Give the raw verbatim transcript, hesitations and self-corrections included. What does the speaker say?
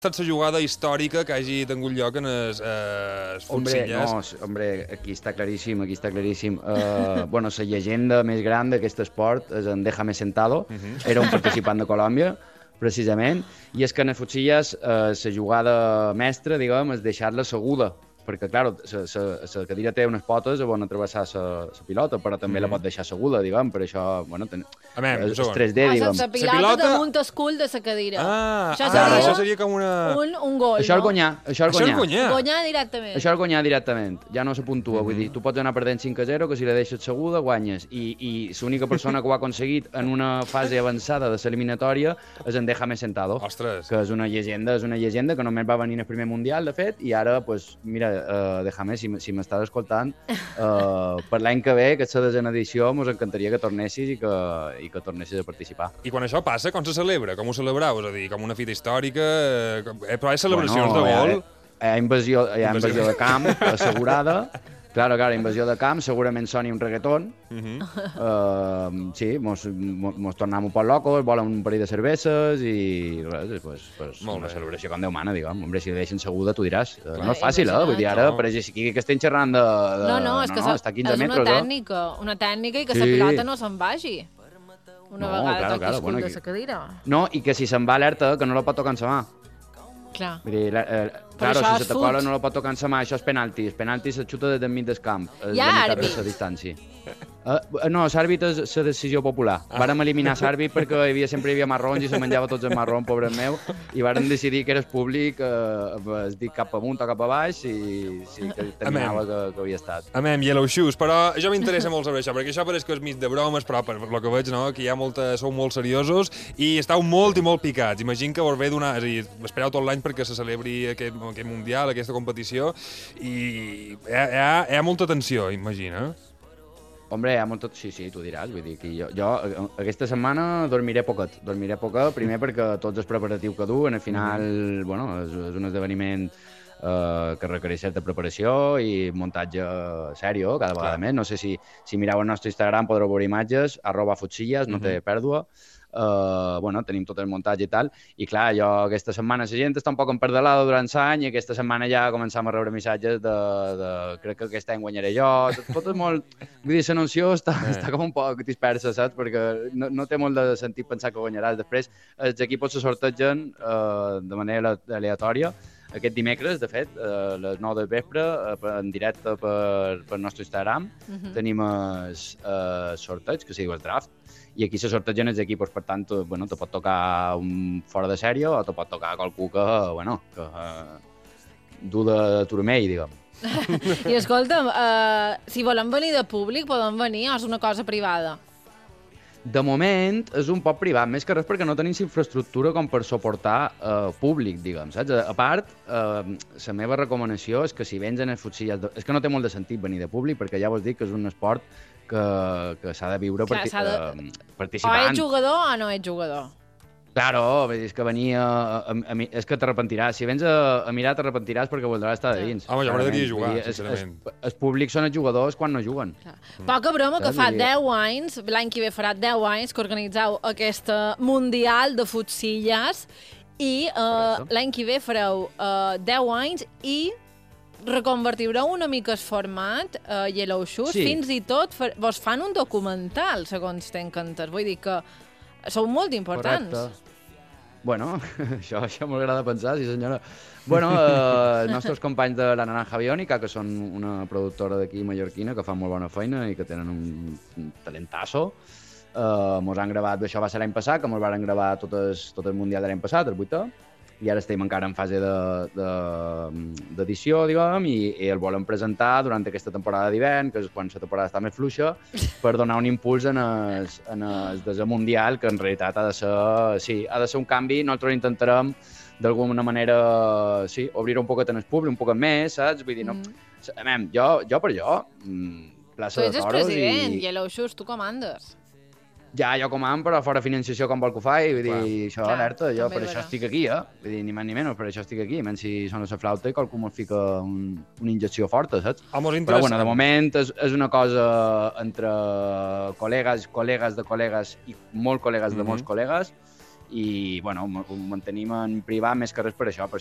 estat la jugada històrica que hagi tingut lloc en els eh, Futsillas? Hombre, no, hombre, aquí està claríssim, aquí està claríssim. Uh, bueno, la llegenda més gran d'aquest esport és en Déjame Sentado, uh -huh. Era un participant de Colòmbia, precisament, i és que en els Futsillas uh, la jugada mestra, diguem, és deixar-la seguda, perquè, clar, la cadira té unes potes on travessar la pilota, però també mm -hmm. la pot deixar seguda, diguem, per això, bueno, ten... Amem, és, és tres D, diguem. La pilota, pilota damunt el cul de la cadira. Ah, això, ah, seria això seria com una... Un, un gol, això no? El guanyar, això el guanyar. Això el guanyar. Guanyar directament. Això el guanyar directament, ja no se puntua, mm -hmm. vull dir, tu pots anar perdent cinc a zero, que si la deixes seguda, guanyes, i, i l'única persona que ho ha aconseguit en una fase avançada de l'eliminatòria és en Déjame Sentado, Ostres. Que és una llegenda, és una llegenda que només va venir en el primer Mundial, de fet, i ara, pues, mira, uh, Déjame, si, si m'estàs escoltant, uh, per l'any que ve, que és la desena edició, mos encantaria que tornessis i que, i que tornessis a participar. I quan això passa, com se celebra? Com ho celebrau? És a dir, com una fita històrica? Eh, però hi ha celebracions bueno, de gol? Hi ha, hi ha, invasió, hi ha invasió de camp assegurada. Claro, claro, invasió de camp, segurament soni un reggaeton. Uh -huh. uh, sí, mos, mos, mos tornem un poc locos, volen un parell de cerveses i res, pues, pues una celebració com Déu mana, diguem. Hombre, si la deixen seguda, tu diràs. Clar, no és fàcil, eh? Vull dir, ara, no. Per exemple, que estem xerrant de... de no, no, és que no, no, està a quinze és metres, una tècnica, una tècnica i que sí. La pilota no se'n vagi. Una no, vegada claro, toqui claro, el cul bueno, de la cadira. No, i que si se'n va alerta, que no la pot tocar en sa mà. Clar. Vull dir, eh, claro, si se te cola no la pot tocar en sa mà, això és penalti. Els penaltis se xuta des del mig del camp. Hi ha àrbit. La distància. Uh, no, l'àrbit és la decisió popular. Ah. Vàrem eliminar l'àrbit perquè hi havia, sempre hi havia marrons i se menjava tots els marrons, pobre meu, i vàrem decidir que eres públic, eh, es dic cap amunt o cap a baix, i sí, que terminava que, que havia estat. Amem, Yellow Shoes, però jo m'interessa molt saber això, perquè això pareix que és mig de bromes, però per, per lo que veig, no?, que hi ha molta, sou molt seriosos i estàu molt i molt picats. Imagino que vos ve donar, és a dir, espereu tot l'any perquè se celebri aquest, aquest Mundial, aquesta competició, i hi ha, hi ha, hi ha molta tensió, imagina. Hombre, hi ha molt... Sí, sí, tu diràs. Vull dir que jo, jo aquesta setmana dormiré poquet. Dormiré poquet, primer perquè tots els preparatius que du, en el final, mm-hmm. bueno, és, és un esdeveniment eh, que requereix certa preparació i muntatge sèrio, cada vegada Clar. més. No sé si, si mireu el nostre Instagram podreu veure imatges, arroba futsillas, no mm-hmm. té pèrdua. Uh, bueno, tenim tot el muntatge i tal, i clar, jo aquesta setmana la gent està un poc emperdalada durant l'any i aquesta setmana ja començam a rebre missatges de, de crec que aquest any guanyaré jo, tot, tot és molt... Vull dir, l'anunció està, eh. està com un poc dispersa, saps? Perquè no, no té molt de sentit pensar que guanyaràs. Després els equips se sortegen uh, de manera aleatòria. Aquest dimecres, de fet, a les nou del vespre, en directe per, per el nostre Instagram, uh-huh. tenim el, el sorteig, que se diu el draft, i aquí se sortegen els equips, per tant, bueno, te pot tocar un fora de sèrie o te pot tocar qualcú que, bueno, que uh, du de turmell, diguem. I escolta'm, uh, si volem venir de públic, podem venir o és una cosa privada? De moment és un poc privat, més que res perquè no tenim infraestructura com per suportar uh, públic, diguem, saps? A part, uh, la meva recomanació és que si vens en el Futsillas... És que no té molt de sentit venir de públic, perquè ja vos dic que és un esport que, que s'ha de viure Clar, parti de... uh, participant. O ets jugador o no ets jugador. Claro, és que venir a, a, a, és que t'arrepentiràs. Si vens a, a mirar t'arrepentiràs perquè voldràs estar de dins. Home, jo m'agradaria jugar, sincerament. Els públics són els jugadors quan no juguen. Mm. Poca broma que fa deu anys, l'any que ve farà deu anys, que organitzeu aquesta Mundial de Futsillas i uh, l'any que ve fareu uh, deu anys i reconvertireu una mica el format uh, Yellow Shoes, sí. Fins i tot vos fan un documental, segons tenc entès. Vull dir que sou molt importants. Correcte. Bueno, això, això m'agrada pensar, sí senyora. Bueno, eh, els nostres companys de la Naranja Biònica, que són una productora d'aquí mallorquina, que fan molt bona feina i que tenen un, un talentasso, eh, mos han gravat, això va ser l'any passat, que mos van gravar tot el, tot el Mundial de l'any passat, el vuitè, i ara estem encara en fase d'edició, de, de, diguem, i, i el volem presentar durant aquesta temporada d'hivern, que és quan la temporada està més fluixa, per donar un impuls en el, en el desè mundial, que en realitat ha de ser, sí, ha de ser un canvi. Nosaltres intentarem, d'alguna manera, sí, obrir un poquet en el públic, un poquet més, saps? Vull dir, no... Mm. Jo, jo per jo, plaça de toros i... Tu ets el president, i... Yellow Shoes, tu comandes. Ja, jo comando, però fora financiació com vol que ho faci, vull dir, això, clar, alerta, jo per això estic aquí, eh? Vull dir, ni més ni menys, per això estic aquí, menys si sona la flauta i qualcú me'l fica un, una injecció forta, saps? Ah, però, bueno, de moment és, és una cosa entre col·legues, col·legues de col·legues i molt col·legues de mm-hmm. molts col·legues, i, bueno, ho mantenim en privat més que res per això, per